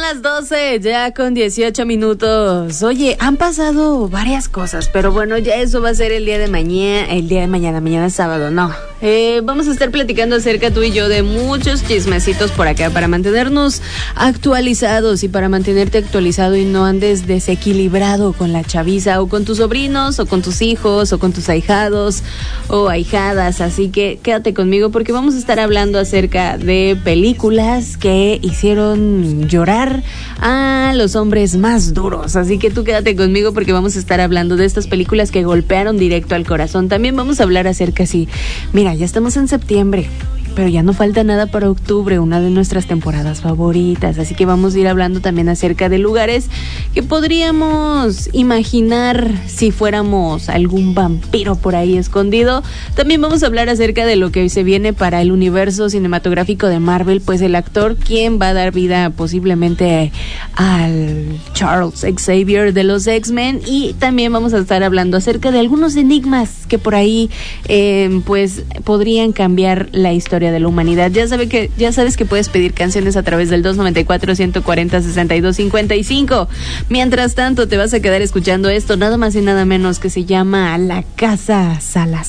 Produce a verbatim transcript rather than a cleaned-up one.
las doce, ya con dieciocho minutos. Oye, han pasado varias cosas, pero bueno, ya eso va a ser el día de mañana, el día de mañana, mañana es sábado, no. Eh, vamos a estar platicando acerca tú y yo de muchos chismecitos por acá para mantenernos actualizados y para mantenerte actualizado y no andes desequilibrado con la chaviza o con tus sobrinos o con tus hijos o con tus ahijados o ahijadas. Así que quédate conmigo porque vamos a estar hablando acerca de películas que hicieron llorar a los hombres más duros. Así que tú quédate conmigo porque vamos a estar hablando de estas películas que golpearon directo al corazón. También vamos a hablar acerca, sí, mira, ya estamos en septiembre, pero ya no falta nada para octubre, una de nuestras temporadas favoritas. Así que vamos a ir hablando también acerca de lugares que podríamos imaginar si fuéramos algún vampiro por ahí escondido. También vamos a hablar acerca de lo que se viene para el universo cinematográfico de Marvel, pues el actor quien va a dar vida posiblemente al Charles Xavier de los X-Men. Y también vamos a estar hablando acerca de algunos enigmas que por ahí eh, pues podrían cambiar la historia de la humanidad. Ya sabe que, ya sabes que puedes pedir canciones a través del dos noventa y cuatro, ciento cuarenta, sesenta y dos cincuenta y cinco. Mientras tanto, te vas a quedar escuchando esto, nada más y nada menos que se llama La Casa Salazar.